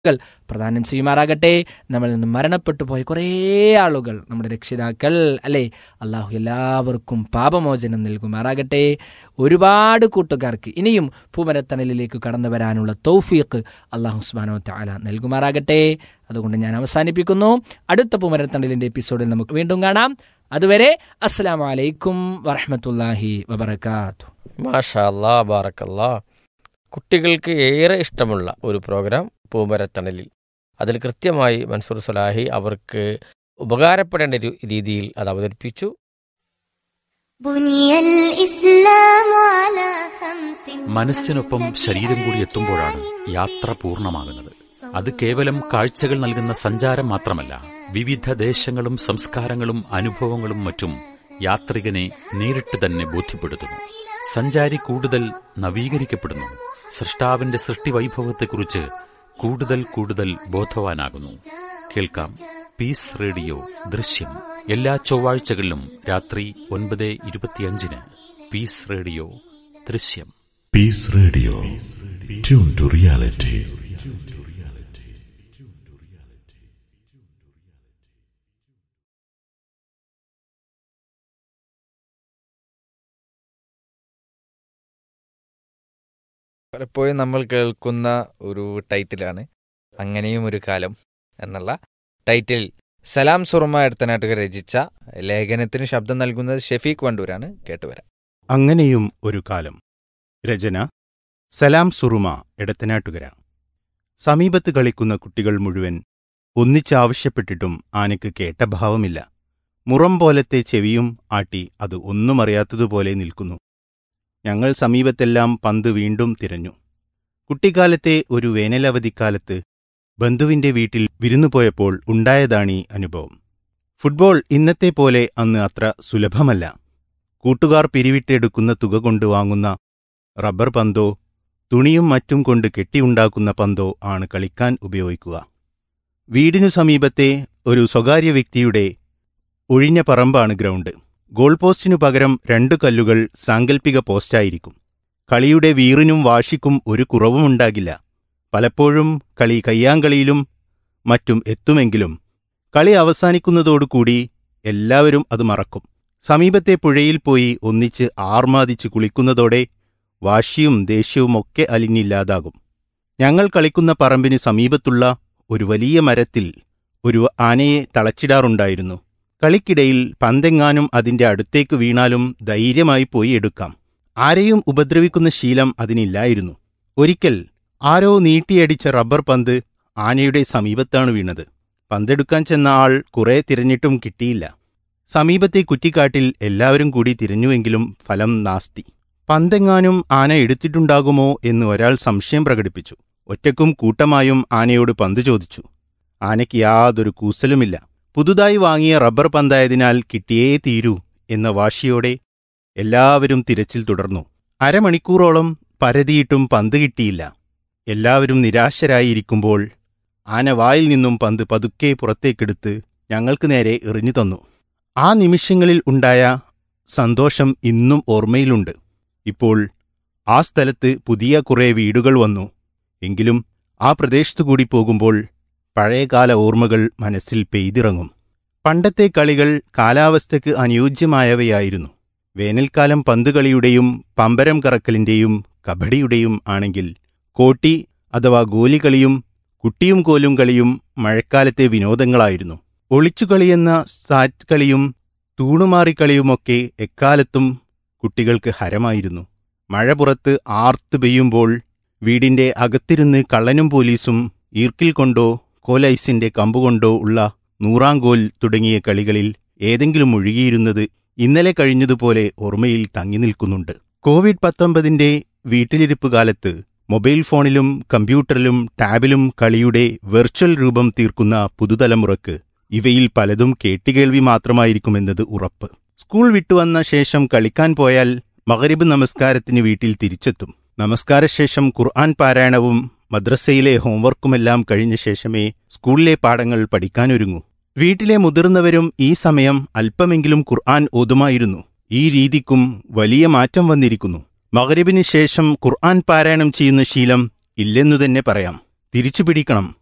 പ്രദാനം ചെയ്യുമാറാകട്ടെ. നമ്മളിൽ നിന്ന് മരണപ്പെട്ടു പോയ കുറേ ആളുകൾ, നമ്മുടെ രക്ഷിതാക്കൾ അല്ലേ, അള്ളാഹു എല്ലാവർക്കും പാപമോചനം നൽകുമാറാകട്ടെ. ഒരുപാട് കൂട്ടുകാർക്ക് ഇനിയും പൂമരത്തണലിലേക്ക് കടന്നു വരാനുള്ള തൗഫീഖ് അള്ളാഹു സുബ്ഹാനഹു വ തആല നൽകുമാറാകട്ടെ. അതുകൊണ്ട് ഞാൻ അവസാനിപ്പിക്കുന്നു. അടുത്ത പൂമരത്തണലിൻ്റെ എപ്പിസോഡിൽ നമുക്ക് വീണ്ടും കാണാം. അതുവരെ അസ്സലാമു അലൈക്കും വറഹ്മത്തുള്ളാഹി വബറകാതുഹു. മാഷാ അല്ലാ, ബാറക്കല്ലാ. കുട്ടികൾക്ക് ഏറെ ഇഷ്ടമുള്ള ഒരു പ്രോഗ്രാം പൂമരത്തണലിൽ. അതിൽ കൃത്യമായി മൻസൂർ സ്വലാഹി അവർക്ക് ഉപകാരപ്പെടേണ്ട രീതിയിൽ അത് അവതരിപ്പിച്ചു. മനസ്സിനൊപ്പം ശരീരം കൂടി എത്തുമ്പോഴാണ് യാത്ര പൂർണ്ണമാകുന്നത്. അത് കേവലം കാഴ്ചകൾ നൽകുന്ന സഞ്ചാരം മാത്രമല്ല, വിവിധ ദേശങ്ങളും സംസ്കാരങ്ങളും അനുഭവങ്ങളും മറ്റും യാത്രികനെ നേരിട്ട് തന്നെ ബോധ്യപ്പെടുത്തുന്നു. സഞ്ചാരി കൂടുതൽ നവീകരിക്കപ്പെടുന്നു. സൃഷ്ടാവിന്റെ സൃഷ്ടിവൈഭവത്തെക്കുറിച്ച് കൂടുതൽ ബോധവാനാകുന്നു. കേൾക്കാം പീസ് റേഡിയോ ദൃശ്യം എല്ലാ ചൊവ്വാഴ്ചകളിലും രാത്രി 9:25. പീസ് റേഡിയോ ദൃശ്യം. Piece radio, tune to reality. പലപ്പോഴും നമ്മൾ കേൾക്കുന്ന ഒരു ടൈറ്റിലാണ് അങ്ങനെയും ഒരു കാലം എന്നുള്ള ടൈറ്റിൽ സലാം സുറുമ എടത്തനാട്ടുകർ രചിച്ച ലേഖനത്തിന് ശബ്ദം നൽകുന്നത് ഷെഫീഖ് വണ്ടൂരാണ്. കേട്ടുവരാം. അങ്ങനെയും ഒരു കാലം. രചന സലാം സുറുമ എടത്തനാട്ടുകര. സമീപത്ത് കളിക്കുന്ന കുട്ടികൾ മുഴുവൻ ഒന്നിച്ചാവശ്യപ്പെട്ടിട്ടും ആനയ്ക്ക് കേട്ട ഭാവമില്ല. മുറം പോലത്തെ ചെവിയും ആട്ടി അത് ഒന്നും അറിയാത്തതുപോലെ നിൽക്കുന്നു. ഞങ്ങൾ സമീപത്തെല്ലാം പന്ത് വീണ്ടും തിരഞ്ഞു. കുട്ടിക്കാലത്തെ ഒരു വേനലവധിക്കാലത്ത് ബന്ധുവിന്റെ വീട്ടിൽ വിരുന്നുപോയപ്പോൾ ഉണ്ടായതാണീ അനുഭവം. ഫുട്ബോൾ ഇന്നത്തെ പോലെ അന്ന് അത്ര സുലഭമല്ല. കൂട്ടുകാർ പിരിവിട്ടെടുക്കുന്ന തുക കൊണ്ട് വാങ്ങുന്ന റബ്ബർ പന്തോ തുണിയും മറ്റും കൊണ്ട് കെട്ടിയുണ്ടാക്കുന്ന പന്തോ ആണ് കളിക്കാൻ ഉപയോഗിക്കുക. വീടിനു സമീപത്തെ ഒരു സ്വകാര്യ വ്യക്തിയുടെ ഒഴിഞ്ഞ പറമ്പാണ് ഗ്രൗണ്ട്. ഗോൾ പോസ്റ്റിനു പകരം 2 കല്ലുകൾ സാങ്കൽപ്പിക പോസ്റ്റായിരിക്കും. കളിയുടെ വീറിനും വാശിക്കും ഒരു കുറവുമുണ്ടാകില്ല. പലപ്പോഴും കളി കയ്യാങ്കളിയിലും മറ്റും എത്തുമെങ്കിലും കളി അവസാനിക്കുന്നതോടുകൂടി എല്ലാവരും അത് മറക്കും. സമീപത്തെ പുഴയിൽ പോയി ഒന്നിച്ച് ആർമാദിച്ച് കുളിക്കുന്നതോടെ വാശിയും ദേഷ്യവുമൊക്കെ അലിഞ്ഞില്ലാതാകും. ഞങ്ങൾ കളിക്കുന്ന പറമ്പിന് സമീപത്തുള്ള ഒരു വലിയ മരത്തിൽ ഒരു ആനയെ തളച്ചിടാറുണ്ടായിരുന്നു. കളിക്കിടയിൽ പന്തെങ്ങാനും അതിന്റെ അടുത്തേക്ക് വീണാലും ധൈര്യമായി പോയി എടുക്കാം. ആരെയും ഉപദ്രവിക്കുന്ന ശീലം അതിനില്ലായിരുന്നു. ഒരിക്കൽ ആരോ നീട്ടിയടിച്ച റബ്ബർ പന്ത് ആനയുടെ സമീപത്താണ് വീണത്. പന്തെടുക്കാൻ ചെന്ന ആൾ കുറെ തിരഞ്ഞിട്ടും കിട്ടിയില്ല. സമീപത്തെ കുറ്റിക്കാട്ടിൽ എല്ലാവരും കൂടി തിരഞ്ഞുവെങ്കിലും ഫലം നാസ്തി. പന്തെങ്ങാനും ആന എടുത്തിട്ടുണ്ടാകുമോ എന്ന് ഒരാൾ സംശയം പ്രകടിപ്പിച്ചു. ഒറ്റയ്ക്കും കൂട്ടമായും ആനയോട് പന്ത് ചോദിച്ചു. ആനയ്ക്ക് യാതൊരു കൂസലുമില്ല. പുതുതായി വാങ്ങിയ റബ്ബർ പന്തായതിനാൽ കിട്ടിയേ തീരൂ എന്ന വാശിയോടെ എല്ലാവരും തിരച്ചിൽ തുടർന്നു. അരമണിക്കൂറോളം പരതിയിട്ടും പന്ത് കിട്ടിയില്ല. എല്ലാവരും നിരാശരായിരിക്കുമ്പോൾ ആന വായിൽ നിന്നും പന്ത് പതുക്കെ പുറത്തേക്കെടുത്ത് ഞങ്ങൾക്ക് നേരെ എറിഞ്ഞു തന്നു. ആ നിമിഷങ്ങളിൽ ഉണ്ടായ സന്തോഷം ഇന്നും ഓർമ്മയിലുണ്ട്. ഇപ്പോൾ ആ സ്ഥലത്ത് പുതിയ കുറേ വീടുകൾ വന്നു. എങ്കിലും ആ പ്രദേശത്തുകൂടി പോകുമ്പോൾ പഴയകാല ഓർമ്മകൾ മനസ്സിൽ പെയ്തിറങ്ങും. പണ്ടത്തെ കളികൾ കാലാവസ്ഥയ്ക്ക് അനുയോജ്യമായവയായിരുന്നു. വേനൽക്കാലം പന്തുകളിയുടെയും പമ്പരം കറക്കലിന്റെയും കബഡിയുടെയും ആണെങ്കിൽ കോട്ടി അഥവാ ഗോലികളിയും കുട്ടിയും കോലും കളിയും മഴക്കാലത്തെ വിനോദങ്ങളായിരുന്നു. ഒളിച്ചുകളിയെന്ന സാറ്റ് കളിയും തൂണുമാറിക്കളിയുമൊക്കെ എക്കാലത്തും കുട്ടികൾക്ക് ഹരമായിരുന്നു. മഴ പുറത്ത് ആർത്ത് പെയ്യുമ്പോൾ വീടിന്റെ അകത്തിരുന്ന് കള്ളനും പോലീസും ഈർക്കിൽ കൊണ്ടോ കോലൈസിന്റെ കമ്പുകൊണ്ടോ ഉള്ള നൂറാങ്കോൽ തുടങ്ങിയ കളികളിൽ ഏതെങ്കിലും ഒഴുകിയിരുന്നത് ഇന്നലെ കഴിഞ്ഞതുപോലെ ഓർമ്മയിൽ തങ്ങി നിൽക്കുന്നുണ്ട്. കോവിഡ്-19 വീട്ടിലിരിപ്പ് കാലത്ത് മൊബൈൽ ഫോണിലും കമ്പ്യൂട്ടറിലും ടാബിലും കളിയുടെ വെർച്വൽ രൂപം തീർക്കുന്ന പുതുതലമുറക്ക് ഇവയിൽ പലതും കേട്ടുകേൾവി മാത്രമായിരിക്കുമെന്നത് ഉറപ്പ്. സ്കൂൾ വിട്ടുവന്ന ശേഷം കളിക്കാൻ പോയാൽ മഗ്‌രിബ് നമസ്കാരത്തിന് വീട്ടിൽ തിരിച്ചെത്തും. നമസ്കാരശേഷം ഖുർആൻ പാരായണവും മദ്രസയിലെ ഹോംവർക്കുമെല്ലാം കഴിഞ്ഞ ശേഷമേ സ്കൂളിലെ പാഠങ്ങൾ പഠിക്കാനൊരുങ്ങൂ. വീട്ടിലെ മുതിർന്നവരും ഈ സമയം അല്പമെങ്കിലും ഖുർആൻ ഓതുമായിരുന്നു. ഈ രീതിക്കും വലിയ മാറ്റം വന്നിരിക്കുന്നു. മഗ്‌രിബിന് ശേഷം ഖുർആൻ പാരായണം ചെയ്യുന്ന ശീലം ഇല്ലെന്നു തന്നെ പറയാം. തിരിച്ചുപിടിക്കണം.